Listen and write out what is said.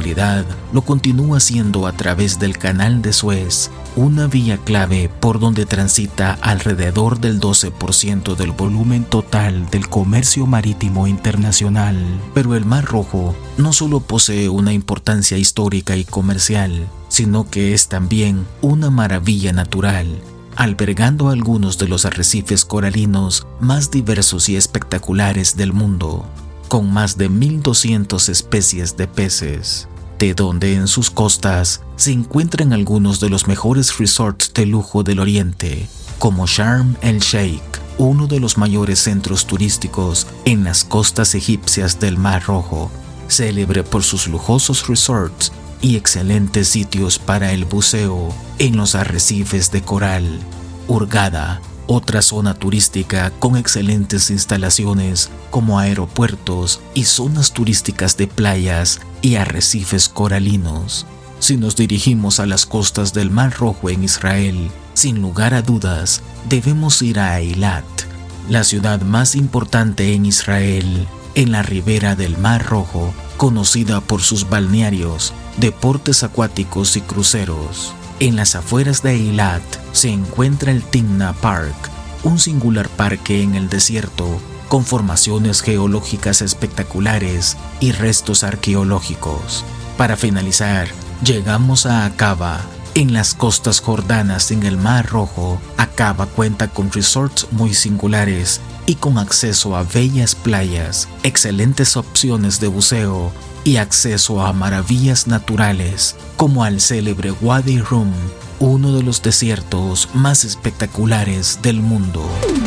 actualidad lo continúa haciendo a través del Canal de Suez, una vía clave por donde transita alrededor del 12% del volumen total del comercio marítimo internacional. Pero el Mar Rojo no solo posee una importancia histórica y comercial, sino que es también una maravilla natural, albergando algunos de los arrecifes coralinos más diversos y espectaculares del mundo, con más de 1.200 especies de peces, de donde en sus costas se encuentran algunos de los mejores resorts de lujo del Oriente, como Sharm el Sheikh, uno de los mayores centros turísticos en las costas egipcias del Mar Rojo, célebre por sus lujosos resorts y excelentes sitios para el buceo en los arrecifes de coral. Hurghada, otra zona turística con excelentes instalaciones como aeropuertos y zonas turísticas de playas y arrecifes coralinos. Si nos dirigimos a las costas del Mar Rojo en Israel, sin lugar a dudas, debemos ir a Eilat, la ciudad más importante en Israel, en la ribera del Mar Rojo, conocida por sus balnearios, deportes acuáticos y cruceros. En las afueras de Eilat se encuentra el Timna Park, un singular parque en el desierto con formaciones geológicas espectaculares y restos arqueológicos. Para finalizar, llegamos a Aqaba. En las costas jordanas en el Mar Rojo, Aqaba cuenta con resorts muy singulares y con acceso a bellas playas, excelentes opciones de buceo y acceso a maravillas naturales, como al célebre Wadi Rum, uno de los desiertos más espectaculares del mundo.